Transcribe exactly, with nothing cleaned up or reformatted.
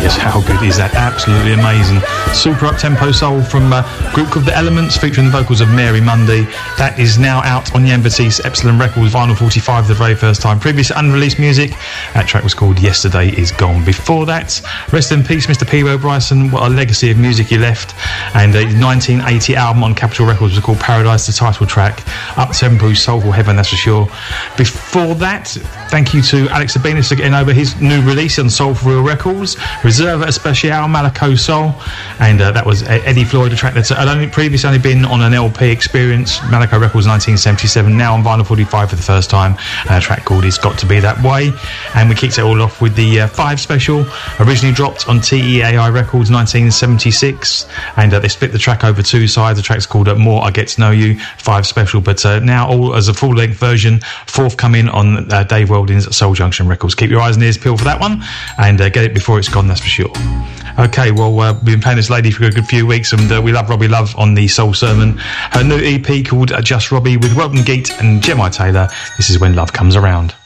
Because how good is that? Absolutely amazing. Super up-tempo soul from a group called The Elements, featuring the vocals of Mary Mundy. That is now out on Jan Batiste Epsilon Records Vinyl forty-five for the very first time. Previous unreleased music, that track was called Yesterday Is Gone. Before that, rest in peace Mister P. Ro Bryson, what a legacy of music he left. And a nineteen eighty album on Capitol Records was called Paradise, the title track. Up-tempo, soulful heaven, that's for sure. Before that, thank you to Alex Sabinas for getting over his new release on Soul for Real Records, Reserva Especial, Malaco Soul, and uh, that was Eddie Floyd, a track that's had only previously only been on an L P Experience, Malaco Records nineteen seventy-seven, now on Vinyl forty-five for the first time, and a track called It's Got to Be That Way. And we kicked it all off with the uh, Five Special, originally dropped on T E A I Records nineteen seventy-six, and uh, they split the track over two sides. The track's called uh, More I Get to Know You, Five Special, but uh, now all as a full-length version, forthcoming on uh, Dave Welding's Soul Junction Records. Keep your eyes and ears peeled for that one, and uh, get it before it's gone, that's for sure. Okay, well, uh, we've been playing this lady for a good few weeks, and uh, we love Robbie Love on the Soul Sermon. Her new E P called uh, Just Robbie with Weldon Geet and Gemma Taylor. This is When Love Comes Around.